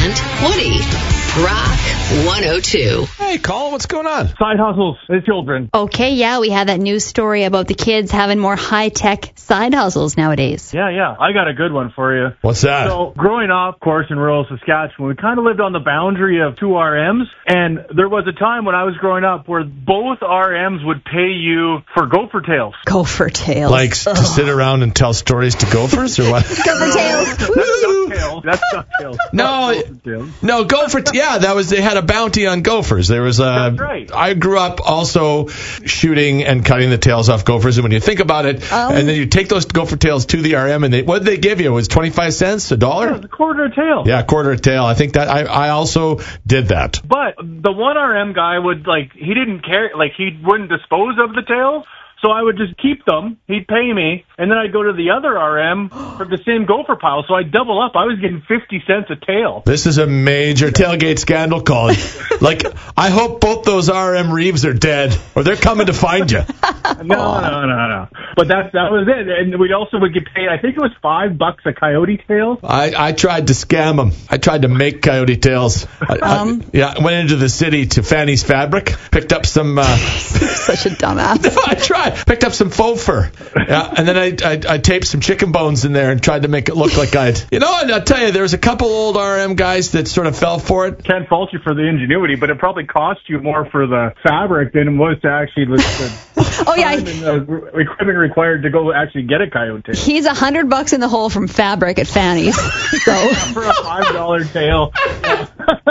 and Woody. Rock 102. Hey, Colin, what's going on? Side hustles, the children. Okay, yeah, we had that news story about the kids having more high-tech side hustles nowadays. Yeah. I got a good one for you. What's that? So, growing up, of course, in rural Saskatchewan, we kind of lived on the boundary of two RMs, and there was a time when I was growing up where both RMs would pay you for gopher tails. Gopher tails. Like to sit around and tell stories to gophers, or what? Gopher tails. That's DuckTales. No, gopher. Yeah, they had a bounty on gophers. There was That's right. I grew up also shooting and cutting the tails off gophers, and when you think about it, and then you take those gopher tails to the RM, and what did they give you? It was 25 cents, $1? Yeah, it was a quarter a tail. Yeah, quarter a tail. I think that I also did that. But the one RM guy would, he didn't care, he wouldn't dispose of the tails. So I would just keep them. He'd pay me, and then I'd go to the other RM for the same gopher pile. So I'd double up. I was getting 50 cents a tail. This is a major tailgate scandal, Colin. I hope both those RM Reeves are dead, or they're coming to find you. No. But that was it. And we also would get paid, I think it was $5 a coyote tail. I tried to scam them. I tried to make coyote tails. I went into the city to Fanny's Fabric, picked up some... Such a dumbass. No, I tried. Picked up some faux fur. Yeah, and then I taped some chicken bones in there and tried to make it look like I'd... and I'll tell you, there was a couple old RM guys that sort of fell for it. Can't fault you for the ingenuity, but it probably cost you more for the fabric than it was to actually... the equipment required to go actually get a coyote. He's $100 in the hole from Fabric at Fanny's. So for a $5 tail.